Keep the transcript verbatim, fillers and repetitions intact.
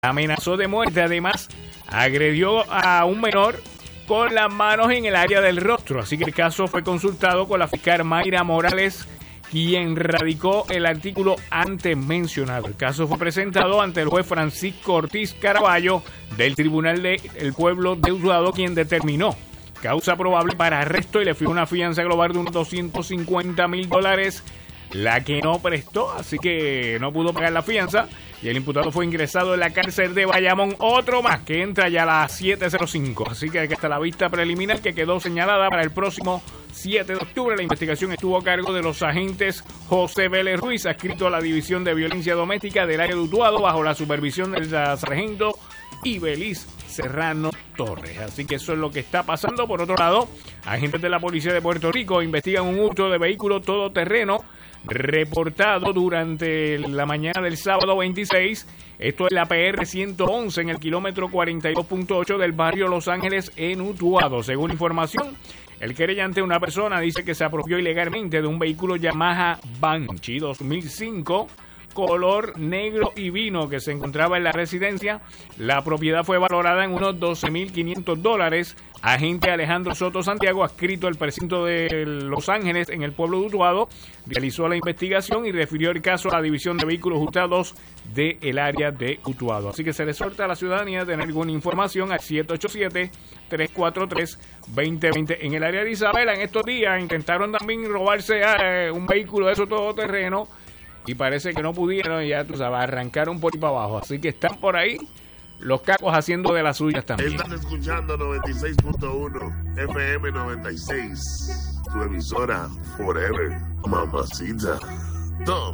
amenazó de muerte. Además, agredió a un menor con las manos en el área del rostro. Así que el caso fue consultado con la fiscal Mayra Morales, quien radicó el artículo antes mencionado. El caso fue presentado ante el juez Francisco Ortiz Caraballo del Tribunal del Pueblo de Utuado, quien determinó causa probable para arresto y le fijó una fianza global de unos doscientos cincuenta mil dólares, la que no prestó, así que no pudo pagar la fianza, y el imputado fue ingresado en la cárcel de Bayamón. Otro más que entra ya a las siete cero cinco, así que hasta la vista preliminar que quedó señalada para el próximo siete de octubre. La investigación estuvo a cargo de los agentes José Vélez Ruiz, adscrito a la División de Violencia Doméstica del área de Utuado, bajo la supervisión del sargento Ibeliz Serrano Torres. Así que eso es lo que está pasando. Por otro lado, agentes de la Policía de Puerto Rico investigan un hurto de vehículo todoterreno reportado durante la mañana del sábado veintiséis. Esto es la P R ciento once en el kilómetro cuarenta y dos punto ocho del barrio Los Ángeles en Utuado. Según información, el querellante, una persona, dice que se apropió ilegalmente de un vehículo Yamaha Banshee dos mil cinco color negro y vino que se encontraba en la residencia. La propiedad fue valorada en unos doce mil quinientos dólares. Agente Alejandro Soto Santiago, adscrito al precinto de Los Ángeles en el pueblo de Utuado, realizó la investigación y refirió el caso a la División de Vehículos Hurtados del área de Utuado. Así que se le exhorta a la ciudadanía a tener alguna información al siete ocho siete, tres cuatro tres, dos cero dos cero. En el área de Isabela, en estos días, intentaron también robarse eh, un vehículo de esos todoterreno, y parece que no pudieron, ya tú sabes, arrancaron por ahí para abajo. Así que están por ahí los cacos haciendo de las suyas también. Están escuchando noventa y seis punto uno, F M noventa y seis, tu emisora forever, mamacita. Tom.